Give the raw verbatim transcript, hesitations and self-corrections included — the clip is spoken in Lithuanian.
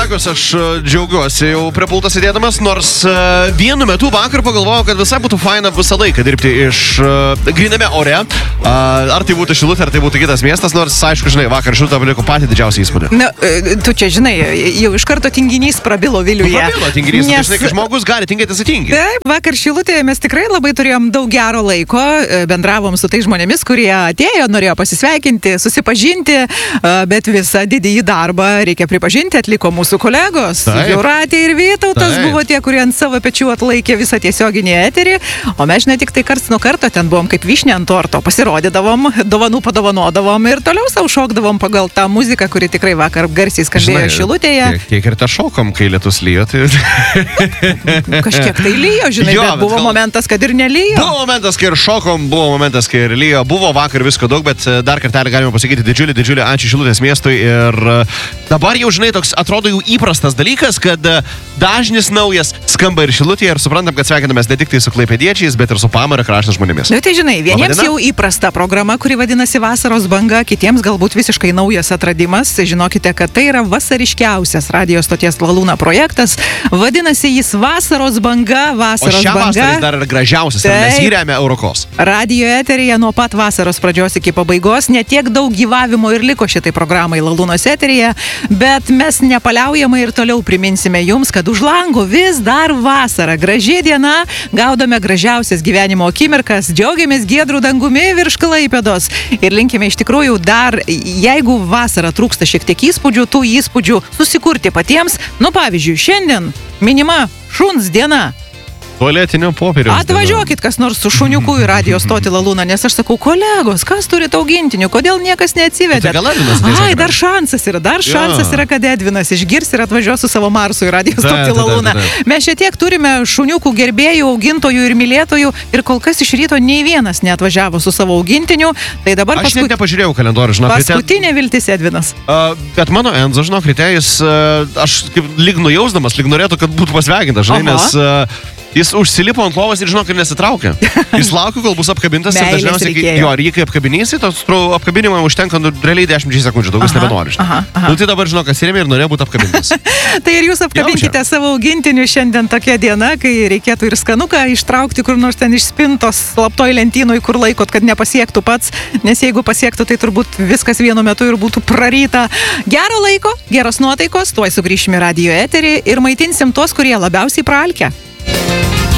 kolegos, aš džiaugiuosi jau prie pulto sėdėdamas, nors uh, vienu metu vakar pagalvojau, kad visai būtų faina visą laiką dirbti iš uh, gryname ore. Uh, ar tai būtų Šilutė, ar tai būtų kitas miestas, nors, aišku, žinai, vakar Šilutė paliko patį didžiausią įspūdį. Na, tu čia, žinai, jau iš karto tinginys prabilo Viliuje. Prabilo tinginys, Nes... žinai, kai žmogus gali tingėti, jis tingi. Taip, vakar Šilutėje mes tikrai labai turėjom daug gero laiko, bendravom su tais žmonėmis, kurie atėjo, norėjo pasisveikinti, susipažinti, bet visą didįjį darbą, reikia pripažinti, atliko mūsų kolegos. Jūratė ir Vytautas Taip. Buvo tie, kurie ant savo pečių atlaikė visą tiesioginį eterį, o mes ne tik tai karts nuo karto ten buvom kaip vyšnia ant torto, pasirodydavom, dovanų padovanodavom ir toliau savo šokdavom pagal tą muziką, kuri tikrai vakar garsiai skambėjo žinai, Šilutėje. Tiek, tiek ir tą šokom, kai lietus lyjo. Tai... Kažkiek tai lyjo, žinai, jo, bet, bet buvo kal... momentas, kad ir nelyjo. Buvo momentas, kai ir šokom, buvo momentas, kai ir lyjo, buvo vakar visko daug, bet dar kartelį galime pasakyti didžiulį, didžiulį ačiū Šilutės miestui ir dabar jau, žinai, toks atrodo jau įprastas dalykas, kad dažnis naujas skamba ir Šilutėje ir suprantam, kad sveikinamės ne tik tai su klaipėdiečiais, bet ir su Pamario krašto žmonėmis. Na tai žinai, vieniems jau įprasta programa, kuri vadinasi Vasaros banga, kitiems galbūt visiškai naujas atradimas. Žinokite, kad tai yra vasariškiausias radijos stoties Lalūna projektas. Vadinasi jis Vasaros banga, Vasaros o šią banga. Vasarą jis dar yra gražiausias, nes jį remia Eurokos. Radio eteryje nuo pat vasaros pradžios iki pabaigos. Netiek daug gyvavimo ir liko šitai programai Lalūnos eteryje, bet mes nepaliaujamai ir toliau priminsime jums, kad už lango vis dar vasara. Graži diena, gaudome gražiausias gyvenimo akimirkas, džiaugiamės giedrų dangumi virš Klaipėdos ir linkime iš tikrųjų dar, jeigu vasarą trūksta šiek tiek įspūdžių, tų įspūdžių susikurti patiems. Nu, pavyzdžiui, šiandien minima šuns diena. Tualetinio popieriaus. Atvažiuokit kas nors su šuniuku į radio stotį Lalūną, nes aš sakau, kolegos, kas turit augintinių, kodėl niekas neatsivedė? Ai, dar šansas yra, dar šansas yra, kad Edvinas išgirs ir atvažiuos su savo Marsu į radio stotį Lalūną. Mes šiek tiek turime šuniukų gerbėjų, augintojų ir mylėtojų ir kol kas iš ryto nei vienas neatvažiavo su savo augintiniu. Tai dabar aš net nepažiūrėjau kalendorių, žinok. Paskutinė viltis Edvinas. Uh, bet mano Enzo, žinok, ryte jis, uh, aš kaip lyg nujausdamas, lyg norėtų, kad būtų pasveikintas, žinai, nes... Uh, Jis užsilipo ant lovos ir, žinok, ir nesitraukė. Jis laukia, kol bus apkabintas ir dažniausiai, kai, jo, ir jį kai apkabinėsi, tos apkabinimui užtenka nu, realiai dešimčiai sekundžių, daugiau jis nebenori. Aha, aha. Nu, tai dabar, žinok, atsirėmė ir norėjo būti apkabintas. Tai ir jūs apkabinkite Jaučia. Savo augintinių šiandien tokia diena, kai reikėtų ir skanuką ištraukti kur nors ten iš spintos, slaptoj lentynoj, kur laikot, kad nepasiektų pats, nes jeigu pasiektų, tai turbūt viskas vienu metu ir būtų praryta. Gero laiko, geros nuotaikos, tuoj sugrįšime į radio eterį ir maitinsim tuos, kurie labiausiai praalkę.